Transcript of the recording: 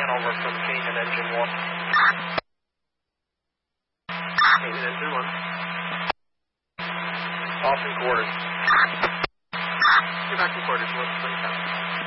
over from Canaan engine 1. Canaan engine 1. Off in quarters.